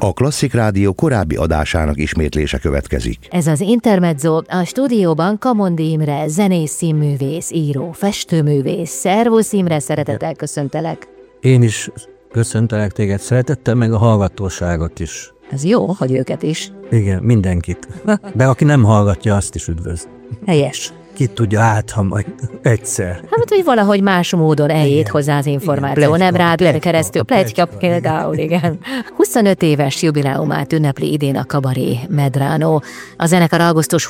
A Klasszik Rádió korábbi adásának ismétlése következik. Ez az Intermezzo, a stúdióban Kamondi Imre, zenész, színművész, író, festőművész. Szervusz Imre, szeretettel köszöntelek. Én is köszöntelek téged szeretettel, meg a hallgatóságot is. Ez jó, hogy őket is. Igen, mindenkit. De aki nem hallgatja, azt is üdvözl. Helyes. Ki tudja ha majd egyszer. Hát, hogy valahogy más módon eljét hozzá az információ, nem rád keresztül. Pletyka például, igen. 25 éves jubileumát ünnepli idén a Kabaré Medrano. A zenekar augusztus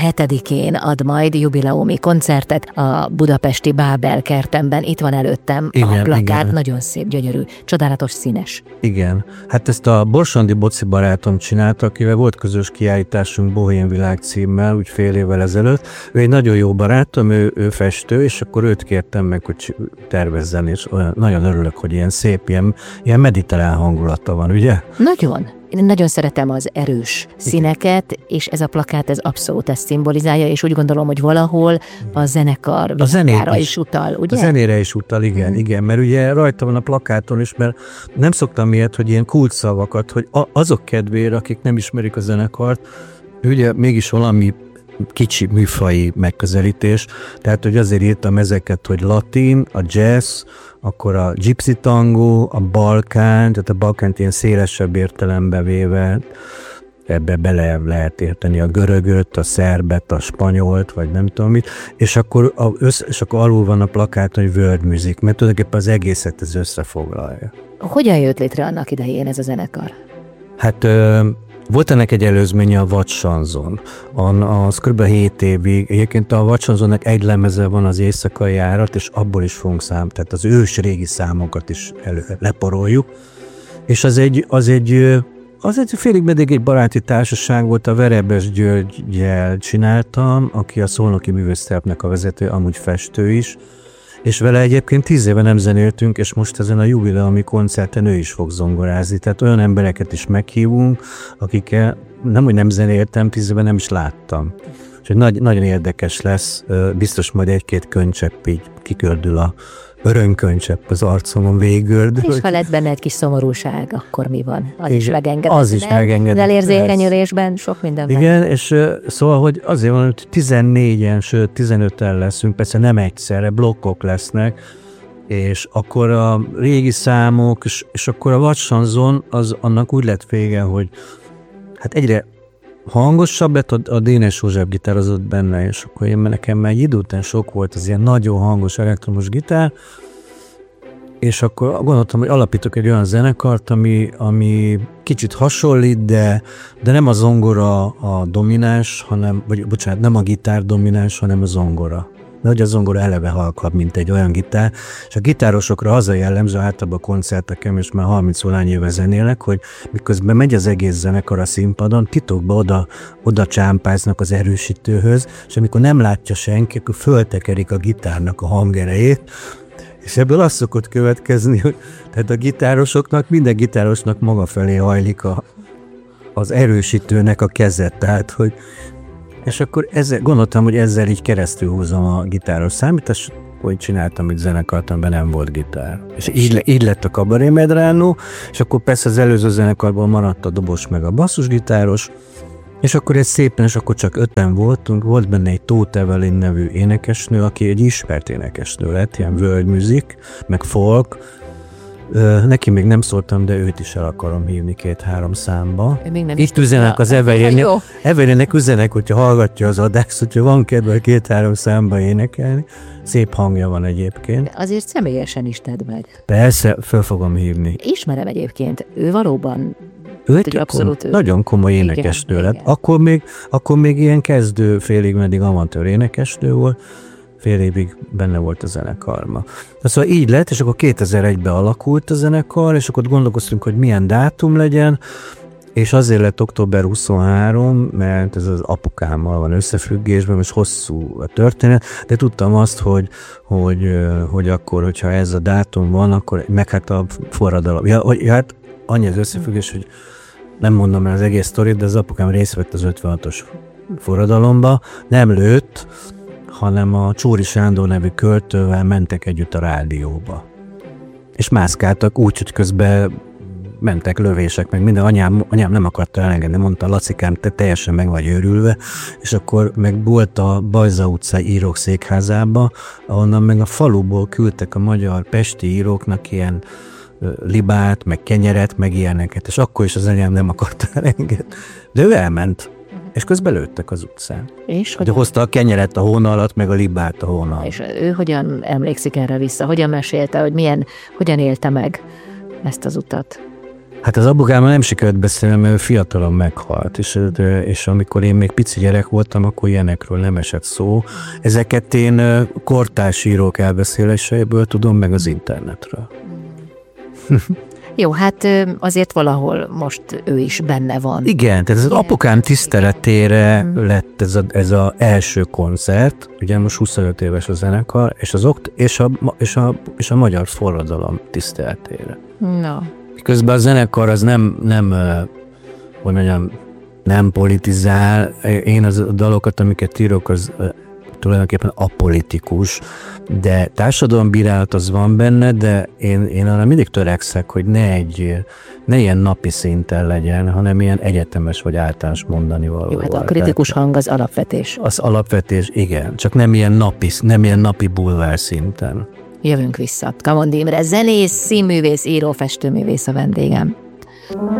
27-én ad majd jubileumi koncertet a budapesti Bábel kertemben. Itt van előttem a plakát, nagyon szép, gyönyörű, csodálatos, színes. Igen, hát ezt a borsandi Boci barátom csinálta, akivel volt közös kiállításunk Bohém Világ címmel, úgy fél évvel ezelőtt. Ő egy nagyon jó barátom, ő festő, és akkor őt kértem meg, hogy tervezzen, és nagyon örülök, hogy ilyen szép, ilyen mediterrán hangulata van, ugye? Nagyon. Én nagyon szeretem az erős színeket, és ez a plakát, ez abszolút ezt szimbolizálja, és úgy gondolom, hogy valahol a zenekar világára is utal, ugye? A zenére is utal, igen, mert ugye rajta van a plakáton is, mert nem szoktam ilyet, hogy ilyen kulcsszavakat, hogy azok kedvére, akik nem ismerik a zenekart, ugye mégis valami kicsi műfaji megközelítés, tehát hogy azért írtam ezeket, hogy latin, a jazz, akkor a gypsy tango, a balkán, tehát a balkánt ilyen szélesebb értelembe véve, ebbe bele lehet érteni a görögöt, a szerbet, a spanyolt, vagy nem tudom mit, és akkor alul van a plakát, hogy world music, mert tulajdonképpen az egészet ez összefoglalja. Hogyan jött létre annak idején ez a zenekar? Hát volt ennek egy előzménye, a Vadsanzon. Az kb. 7 évig. Egyébként a Vadsanzonnak egy lemeze van, az Éjszakai Járat, és abból is fogunk tehát az ős régi számokat is leporoljuk. És az egy félig meddig egy baráti társaság volt, a Verebes Györggyel csináltam, aki a Szolnoki Művésztelepnek a vezető, amúgy festő is, és vele egyébként 10 éve nem zenéltünk, és most ezen a jubileumi koncerten ő is fog zongorázni. Tehát olyan embereket is meghívunk, akikkel nem zenéltem, 10 éve nem is láttam. Úgyhogy nagyon érdekes lesz, biztos majd egy-két könycsepp így kikördül a örömkönycsepp az arcomon végigördül. És ha lett benne egy kis szomorúság, akkor mi van? Az is megengedett. Az is megengedett. De elérzékenyülésben sok minden. Igen, és szóval, hogy azért van, hogy 14-en, sőt 15-en leszünk, persze nem egyszerre, blokkok lesznek, és akkor a régi számok, és akkor a Vadsanzon, annak úgy lett vége, hogy hát egyre hangosabb lett, a Dénes József gitározott benne, és akkor nekem már egy idő után sok volt az ilyen nagyon hangos elektromos gitár, és akkor gondoltam, hogy alapítok egy olyan zenekart, ami kicsit hasonlít, de nem a zongora a domináns, nem a gitár domináns, hanem a zongora. De hogy a zongora eleve halkabb, mint egy olyan gitár, és a gitárosokra az a jellemző, általában a koncerteken, és már 30-valány éve zenélek, hogy miközben megy az egész zenekar a színpadon, titokba oda csámpáznak az erősítőhöz, és amikor nem látja senki, akkor föltekerik a gitárnak a hangerejét, és ebből az szokott következni, hogy tehát a gitárosoknak, minden gitárosnak maga felé hajlik az erősítőnek a kezet, tehát hogy és akkor gondoltam, hogy ezzel így keresztül húzom a gitáros számítást, hogy csináltam itt zenekart, amiben nem volt gitár. És így lett a Kabaré Medrano, és akkor persze az előző zenekarból maradt a dobos meg a basszusgitáros, és akkor ez szépen, és akkor csak 5-en voltunk, volt benne egy Tóth Evelyn nevű énekesnő, aki egy ismert énekesnő lett, ilyen world music, meg folk. Neki még nem szóltam, de őt is el akarom hívni 2-3 számba. Itt üzenek az Evelynnek üzenek, hogyha hallgatja az adást, hogyha van kedve 2-3 számba énekelni. Szép hangja van egyébként. Azért személyesen is tedd meg. Persze, föl fogom hívni. Ismerem egyébként. Ő valóban abszolút nagyon komoly énekesnő lett. Akkor még ilyen kezdő, félig meddig amatőr énekesnő volt. Fél évig benne volt a zenekarma. Szóval így lett, és akkor 2001-ben alakult a zenekar, és akkor gondolkoztunk, hogy milyen dátum legyen, és azért lett október 23, mert ez az apukámmal van összefüggésben, és hosszú a történet, de tudtam azt, hogy akkor, hogyha ez a dátum van, akkor meg hát a forradalom. Hát annyi az összefüggés, hogy nem mondom el az egész sztorit, de az apukám részt vett az 56-os forradalomba, nem lőtt, hanem a Csóri Sándor nevű költővel mentek együtt a rádióba. És mászkáltak úgy, hogy közben mentek lövések, meg minden. Anyám nem akarta elengedni, mondta, Lacikám, te teljesen meg vagy őrülve, és akkor meg volt a Bajza utca írók székházába, ahonnan meg a faluból küldtek a magyar pesti íróknak ilyen libát, meg kenyeret, meg ilyeneket, és akkor is az anyám nem akarta elengedni. De ő elment, és közben lőttek az utcán. És de hozta a kenyeret a hóna alatt, meg a libát a hóna alatt. És ő hogyan emlékszik erre vissza? Hogyan mesélte, hogy hogyan élte meg ezt az utat? Hát az apukámmal nem sikerült beszélni, mert ő fiatalon meghalt, és amikor én még pici gyerek voltam, akkor ilyenekről nem esett szó. Ezeket én kortárs írók elbeszéléseiből tudom, meg az internetről. Jó, hát azért valahol most ő is benne van. Igen, tehát az apukám tiszteletére lett ez az első koncert, ugye most 25 éves a zenekar, és a magyar forradalom tiszteletére. No. Közben a zenekar az nem politizál. Én az a dalokat, amiket írok, az tulajdonképpen apolitikus, de társadalombírálat az van benne, de én arra mindig törekszek, hogy ne ilyen napi szinten legyen, hanem ilyen egyetemes vagy általános mondani való. Jó, hát a kritikus hang az alapvetés. Az alapvetés, igen, csak nem ilyen napi bulvár szinten. Jövünk vissza. Kamondi Imre, zenész, színművész, író, festőművész a vendégem.